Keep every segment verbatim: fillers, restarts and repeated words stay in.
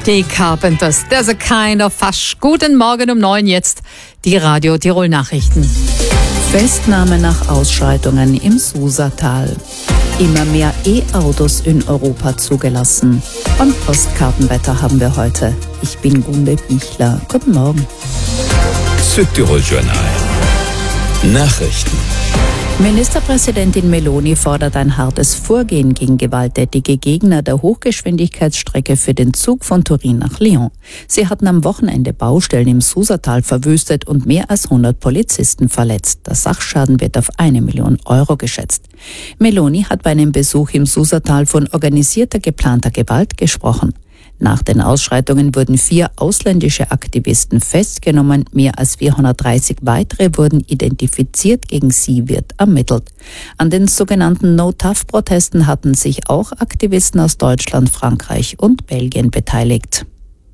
Die Carpenters, there's a kind of Fasch. Guten Morgen um neun jetzt, die Radio Tirol Nachrichten. Festnahme nach Ausschreitungen im Susatal. Immer mehr E-Autos in Europa zugelassen. Und Postkartenwetter haben wir heute. Ich bin Gunde Bichler. Guten Morgen. Südtirol Journal. Nachrichten. Ministerpräsidentin Meloni fordert ein hartes Vorgehen gegen gewalttätige Gegner der Hochgeschwindigkeitsstrecke für den Zug von Turin nach Lyon. Sie hatten am Wochenende Baustellen im Susatal verwüstet und mehr als hundert Polizisten verletzt. Der Sachschaden wird auf eine Million Euro geschätzt. Meloni hat bei einem Besuch im Susatal von organisierter geplanter Gewalt gesprochen. Nach den Ausschreitungen wurden vier ausländische Aktivisten festgenommen, mehr als vierhundertdreißig weitere wurden identifiziert, gegen sie wird ermittelt. An den sogenannten No-Tough-Protesten hatten sich auch Aktivisten aus Deutschland, Frankreich und Belgien beteiligt.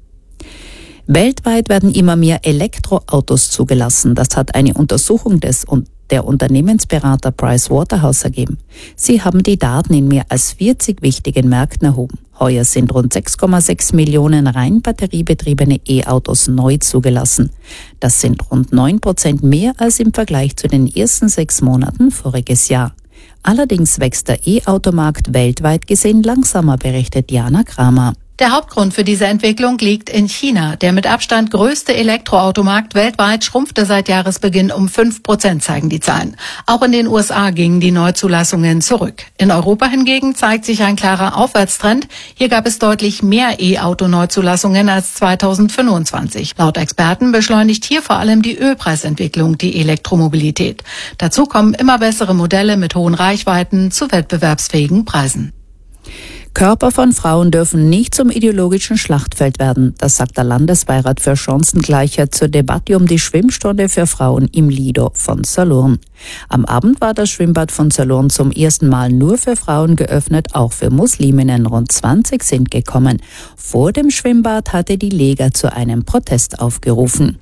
Weltweit werden immer mehr Elektroautos zugelassen. Das hat eine Untersuchung des der Unternehmensberater Pricewaterhouse ergeben. Sie haben die Daten in mehr als vierzig wichtigen Märkten erhoben. Heuer sind rund sechs Komma sechs Millionen rein batteriebetriebene E-Autos neu zugelassen. Das sind rund neun Prozent mehr als im Vergleich zu den ersten sechs Monaten voriges Jahr. Allerdings wächst der E-Automarkt weltweit gesehen langsamer, berichtet Jana Kramer. Der Hauptgrund für diese Entwicklung liegt in China. Der mit Abstand größte Elektroautomarkt weltweit schrumpfte seit Jahresbeginn um fünf Prozent, zeigen die Zahlen. Auch in den U S A gingen die Neuzulassungen zurück. In Europa hingegen zeigt sich ein klarer Aufwärtstrend. Hier gab es deutlich mehr E-Auto-Neuzulassungen als zweitausendfünfundzwanzig. Laut Experten beschleunigt hier vor allem die Ölpreisentwicklung die Elektromobilität. Dazu kommen immer bessere Modelle mit hohen Reichweiten zu wettbewerbsfähigen Preisen. Körper von Frauen dürfen nicht zum ideologischen Schlachtfeld werden. Das sagt der Landesbeirat für Chancengleichheit zur Debatte um die Schwimmstunde für Frauen im Lido von Salurn. Am Abend war das Schwimmbad von Salurn zum ersten Mal nur für Frauen geöffnet, auch für Musliminnen. Rund zwanzig sind gekommen. Vor dem Schwimmbad hatte die Lega zu einem Protest aufgerufen.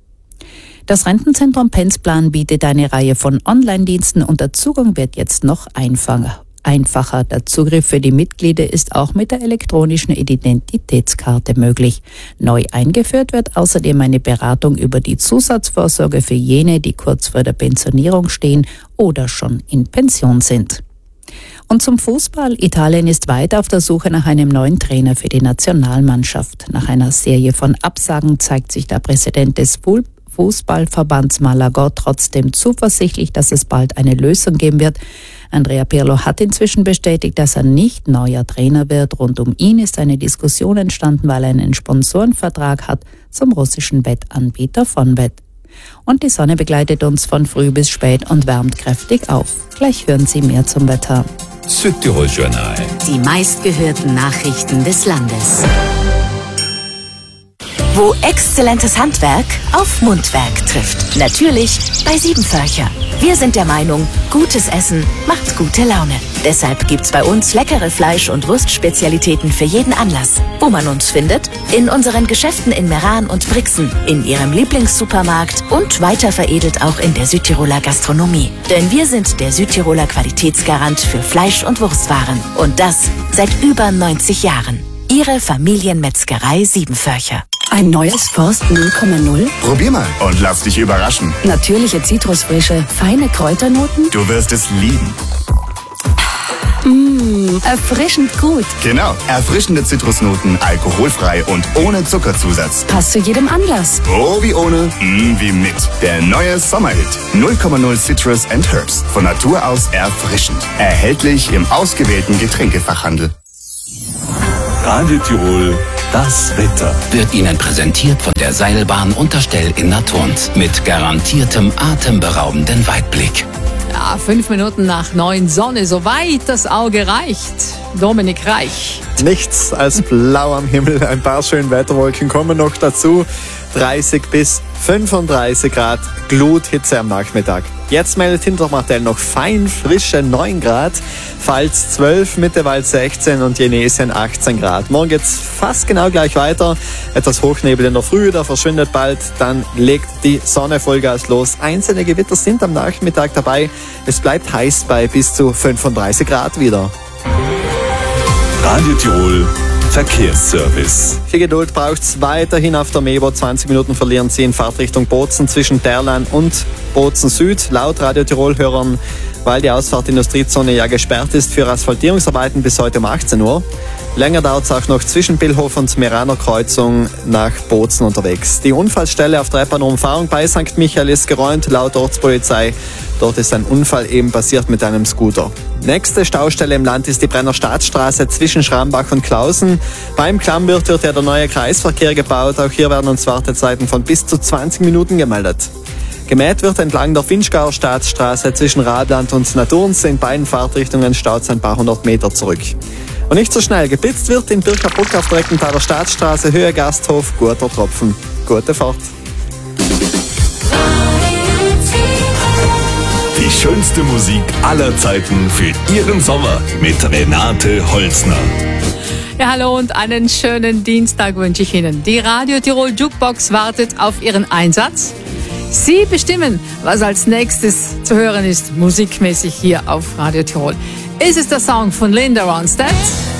Das Rentenzentrum Penzplan bietet eine Reihe von Online-Diensten und der Zugang wird jetzt noch einfacher. Einfacher. Der Zugriff für die Mitglieder ist auch mit der elektronischen Identitätskarte möglich. Neu eingeführt wird außerdem eine Beratung über die Zusatzvorsorge für jene, die kurz vor der Pensionierung stehen oder schon in Pension sind. Und zum Fußball. Italien ist weiter auf der Suche nach einem neuen Trainer für die Nationalmannschaft. Nach einer Serie von Absagen zeigt sich der Präsident des Fußballverbands Malaga trotzdem zuversichtlich, dass es bald eine Lösung geben wird. Andrea Pirlo hat inzwischen bestätigt, dass er nicht neuer Trainer wird. Rund um ihn ist eine Diskussion entstanden, weil er einen Sponsorenvertrag hat zum russischen Wettanbieter Fonbet. Und die Sonne begleitet uns von früh bis spät und wärmt kräftig auf. Gleich hören Sie mehr zum Wetter. Südtirol Journal. Die meistgehörten Nachrichten des Landes. Wo exzellentes Handwerk auf Mundwerk trifft. Natürlich bei Siebenförcher. Wir sind der Meinung, gutes Essen macht gute Laune. Deshalb gibt's bei uns leckere Fleisch- und Wurstspezialitäten für jeden Anlass. Wo man uns findet? In unseren Geschäften in Meran und Brixen, in Ihrem Lieblingssupermarkt und weiter veredelt auch in der Südtiroler Gastronomie. Denn wir sind der Südtiroler Qualitätsgarant für Fleisch- und Wurstwaren. Und das seit über neunzig Jahren. Ihre Familienmetzgerei Siebenförcher. Ein neues Forst null Komma null? Probier mal und lass dich überraschen. Natürliche Zitrusfrische, feine Kräuternoten? Du wirst es lieben. Mmh, erfrischend gut. Genau, erfrischende Zitrusnoten, alkoholfrei und ohne Zuckerzusatz. Passt zu jedem Anlass. Oh wie ohne, mm wie mit. Der neue Sommerhit. null Komma null Citrus and Herbs. Von Natur aus erfrischend. Erhältlich im ausgewählten Getränkefachhandel. Radio Tirol, das Wetter. Wird Ihnen präsentiert von der Seilbahn Unterstell in Naturns. Mit garantiertem atemberaubenden Weitblick. Ja, fünf Minuten nach neun, Sonne, soweit das Auge reicht. Dominik Reich. Nichts als blau am Himmel, ein paar schöne Wetterwolken kommen noch dazu. dreißig bis fünfunddreißig Grad, Gluthitze am Nachmittag. Jetzt meldet Hintermartell noch fein frische neun Grad, Pfalz zwölf, Mittewald sechzehn und Jenesien achtzehn Grad. Morgen geht's fast genau gleich weiter. Etwas Hochnebel in der Früh, der verschwindet bald, dann legt die Sonne Vollgas los. Einzelne Gewitter sind am Nachmittag dabei. Es bleibt heiß bei bis zu fünfunddreißig Grad wieder. Radio Tirol, Verkehrsservice. Viel Geduld braucht es weiterhin auf der Mebo. zwanzig Minuten verlieren Sie in Fahrtrichtung Bozen zwischen Derlan und Bozen Süd. Laut Radio Tirol-Hörern, weil die Ausfahrt Industriezone ja gesperrt ist für Asphaltierungsarbeiten bis heute um achtzehn Uhr. Länger dauert es auch noch zwischen Billhof und Meraner Kreuzung nach Bozen unterwegs. Die Unfallstelle auf der Reeperbahn-Umfahrung bei Sankt Michael ist geräumt, laut Ortspolizei. Dort ist ein Unfall eben passiert mit einem Scooter. Nächste Staustelle im Land ist die Brenner Staatsstraße zwischen Schrambach und Klausen. Beim Klammwirt wird ja der neue Kreisverkehr gebaut. Auch hier werden uns Wartezeiten von bis zu zwanzig Minuten gemeldet. Gemäht wird entlang der Finchgauer Staatsstraße zwischen Radland und Naturns. In beiden Fahrtrichtungen staut es ein paar hundert Meter zurück. Und nicht so schnell. Geblitzt wird in Birkerbruck auf der Reckenthaler Staatsstraße, Höhe Gasthof, guter Tropfen. Gute Fahrt. Die schönste Musik aller Zeiten für Ihren Sommer mit Renate Holzner. Ja, hallo und einen schönen Dienstag wünsche ich Ihnen. Die Radio Tirol Jukebox wartet auf Ihren Einsatz. Sie bestimmen, was als nächstes zu hören ist, musikmäßig hier auf Radio Tirol. Ist es der Song von Linda Ronstadt?